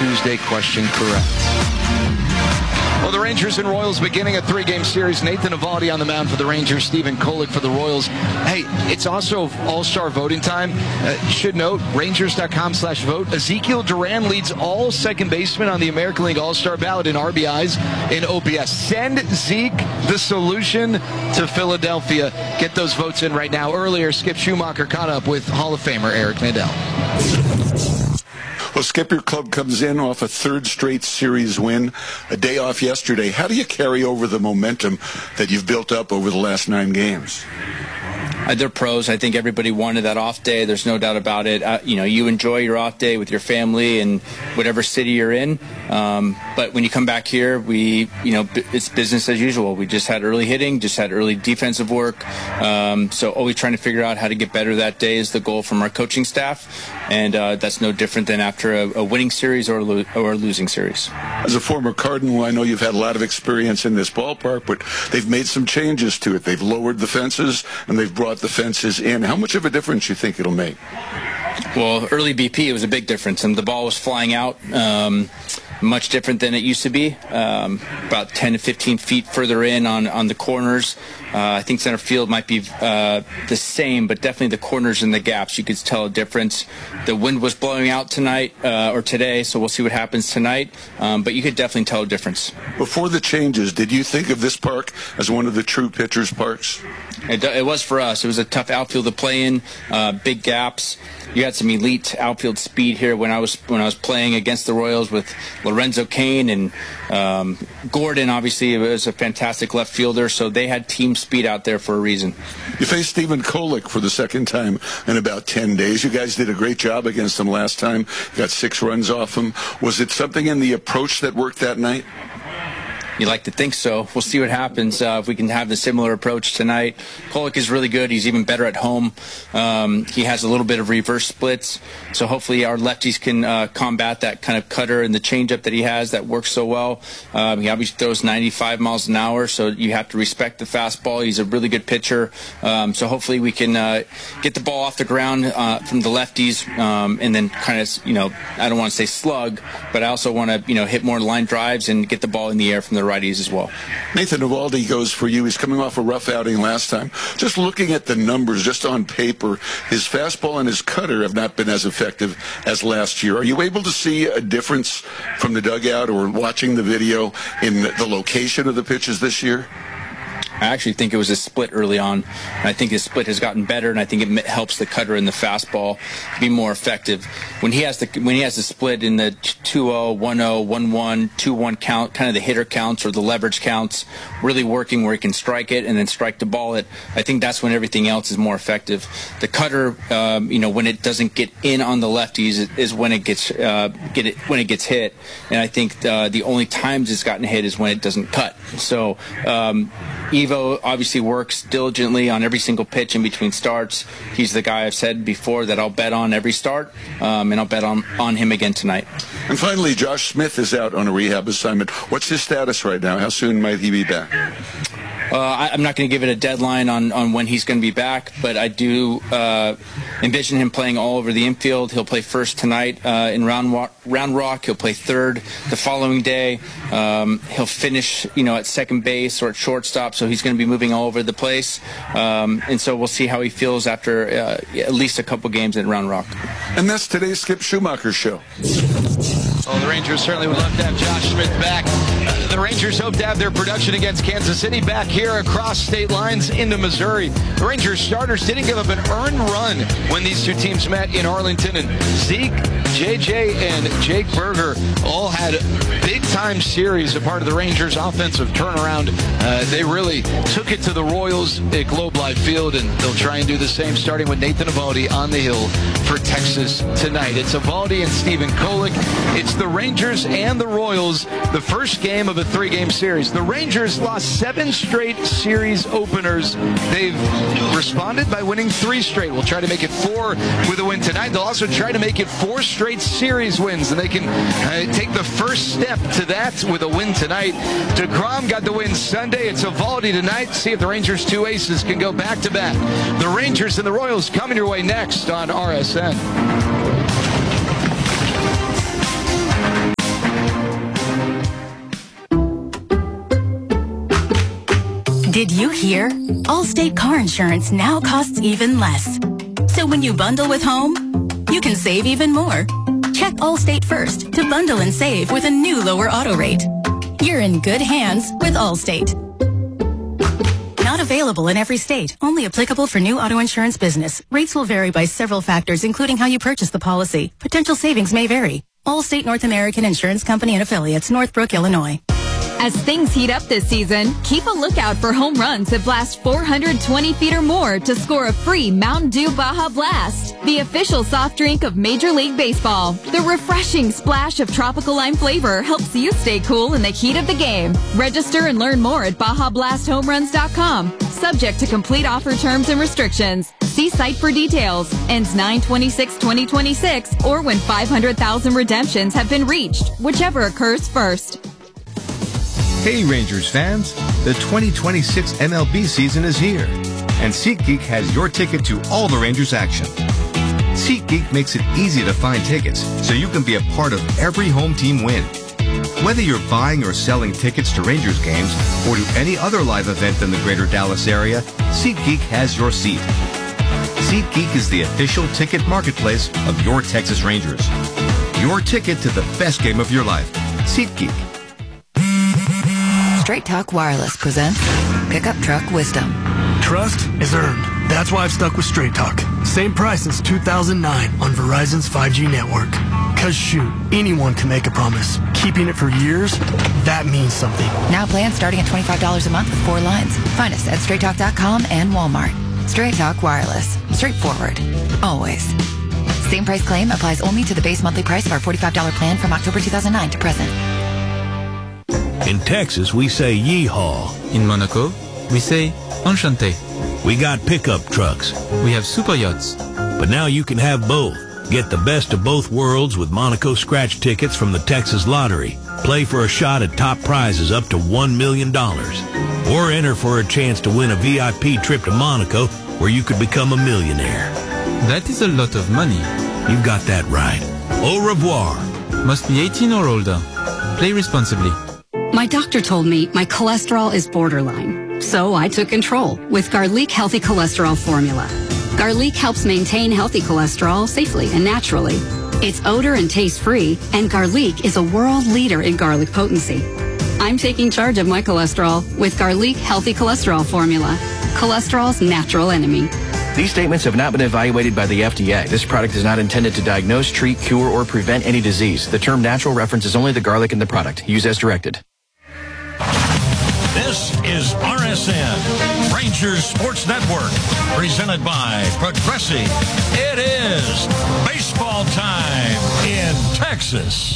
Tuesday question correct. Well, the Rangers and Royals beginning a 3-game series. Nathan Eovaldi on the mound for the Rangers, Stephen Kolek for the Royals. Hey, it's also All-Star voting time. Should note, Rangers.com/vote. Ezekiel Duran leads all second basemen on the American League All-Star ballot in RBIs and OPS. Send Zeke the solution to Philadelphia. Get those votes in right now. Earlier, Skip Schumacher caught up with Hall of Famer Eric Nadel. Well, Skip, your club comes in off a third straight series win, a day off yesterday. How do you carry over the momentum that you've built up over the last 9 games? They're pros. I think everybody wanted that off day. There's no doubt about it. You enjoy your off day with your family in whatever city you're in. But when you come back here, it's business as usual. We just had early hitting, just had early defensive work. So always trying to figure out how to get better that day is the goal from our coaching staff. And that's no different than after a winning series or a losing series. As a former Cardinal, I know you've had a lot of experience in this ballpark, but they've made some changes to it. They've lowered the fences and they've brought the fences in. How much of a difference you think it'll make? Well, early BP, it was a big difference, and the ball was flying out. Much different than it used to be, about 10 to 15 feet further in on the corners. I think center field might be the same, but definitely the corners and the gaps, you could tell a difference. The wind was blowing out tonight or today, so we'll see what happens tonight, but you could definitely tell a difference. Before the changes, did you think of this park as one of the true pitchers' parks? It was for us. It was a tough outfield to play in, big gaps. You had some elite outfield speed here when I was playing against the Royals with Lorenzo Cain and Gordon. Obviously, was a fantastic left fielder, so they had team speed out there for a reason. You faced Stephen Kolek for the second time in about 10 days. You guys did a great job against him last time. You got 6 runs off him. Was it something in the approach that worked that night? You like to think so. We'll see what happens if we can have the similar approach tonight. Kolek is really good. He's even better at home. He has a little bit of reverse splits, so hopefully our lefties can combat that kind of cutter and the changeup that he has that works so well. He obviously throws 95 miles an hour, so you have to respect the fastball. He's a really good pitcher, so hopefully we can get the ball off the ground from the lefties, and then kind of, I don't want to say slug, but I also want to, hit more line drives and get the ball in the air from the righties as well. Nathan Eovaldi goes for you. He's coming off a rough outing last time. Just looking at the numbers, just on paper, his fastball and his cutter have not been as effective as last year. Are you able to see a difference from the dugout or watching the video in the location of the pitches this year? I actually think it was a split early on. I think his split has gotten better, and I think it helps the cutter and the fastball be more effective. When he has the split in the 2-0, 1-0, 1-1, 2-1 count, kind of the hitter counts or the leverage counts, really working where he can strike it and then strike the ball it. I think that's when everything else is more effective. The cutter, when it doesn't get in on the lefties is when it gets hit, and I think the only times it's gotten hit is when it doesn't cut. So. Evo obviously works diligently on every single pitch in between starts. He's the guy I've said before that I'll bet on every start, and I'll bet on him again tonight. And finally, Josh Smith is out on a rehab assignment. What's his status right now? How soon might he be back? I'm not going to give it a deadline on when he's going to be back, but I do envision him playing all over the infield. He'll play first tonight in Round Rock. He'll play third the following day. He'll finish, at second base or at shortstop, so he's going to be moving all over the place. And so we'll see how he feels after at least a couple games at Round Rock. And that's today's Skip Schumacher Show. Well, the Rangers certainly would love to have Josh Smith back. The Rangers hope to have their production against Kansas City back here across state lines into Missouri. The Rangers starters didn't give up an earned run when these two teams met in Arlington, and Zeke, JJ, and Jake Berger all had big-time series, a part of the Rangers' offensive turnaround. They really took it to the Royals at Globe Life Field, and they'll try and do the same, starting with Nathan Eovaldi on the hill for Texas tonight. It's Eovaldi and Stephen Kolek. It's the Rangers and the Royals, the first game of a 3-game series. The Rangers lost 7 straight series openers. They've responded by winning 3 straight. We'll try to make it 4 with a win tonight. They'll also try to make it 4 straight series wins, and they can take the first step to that with a win tonight. DeGrom got the win Sunday. It's Eovaldi tonight. See if the Rangers' 2 aces can go back-to-back. The Rangers and the Royals coming your way next on RSN. you hear? Allstate car insurance now costs even less. So when you bundle with home, you can save even more. Check Allstate first to bundle and save with a new lower auto rate. You're in good hands with Allstate. Not available in every state. Only applicable for new auto insurance business. Rates will vary by several factors, including how you purchase the policy. Potential savings may vary. Allstate North American Insurance Company and Affiliates, Northbrook, Illinois. As things heat up this season, keep a lookout for home runs that blast 420 feet or more to score a free Mountain Dew Baja Blast, the official soft drink of Major League Baseball. The refreshing splash of tropical lime flavor helps you stay cool in the heat of the game. Register and learn more at BajaBlastHomeRuns.com. Subject to complete offer terms and restrictions. See site for details. Ends 9/26/2026 or when 500,000 redemptions have been reached, whichever occurs first. Hey Rangers fans, the 2026 MLB season is here, and SeatGeek has your ticket to all the Rangers action. SeatGeek makes it easy to find tickets so you can be a part of every home team win. Whether you're buying or selling tickets to Rangers games or to any other live event in the greater Dallas area, SeatGeek has your seat. SeatGeek is the official ticket marketplace of your Texas Rangers. Your ticket to the best game of your life. SeatGeek. Straight Talk Wireless presents Pickup Truck Wisdom. Trust is earned. That's why I've stuck with Straight Talk. Same price since 2009 on Verizon's 5G network. Cause shoot, anyone can make a promise. Keeping it for years, that means something. Now plans starting at $25 a month with 4 lines. Find us at StraightTalk.com and Walmart. Straight Talk Wireless. Straightforward. Always. Same price claim applies only to the base monthly price of our $45 plan from October 2009 to present. In Texas, we say yeehaw. In Monaco, we say enchanté. We got pickup trucks. We have super yachts. But now you can have both. Get the best of both worlds with Monaco scratch tickets from the Texas Lottery. Play for a shot at top prizes up to $1 million. Or enter for a chance to win a VIP trip to Monaco where you could become a millionaire. That is a lot of money. You've got that right. Au revoir. Must be 18 or older. Play responsibly. My doctor told me my cholesterol is borderline, so I took control with Garlic Healthy Cholesterol Formula. Garlic helps maintain healthy cholesterol safely and naturally. It's odor and taste-free, and Garlic is a world leader in garlic potency. I'm taking charge of my cholesterol with Garlic Healthy Cholesterol Formula, cholesterol's natural enemy. These statements have not been evaluated by the FDA. This product is not intended to diagnose, treat, cure, or prevent any disease. The term natural references only the garlic in the product. Use as directed. This is RSN, Rangers Sports Network, presented by Progressive. It is baseball time in Texas.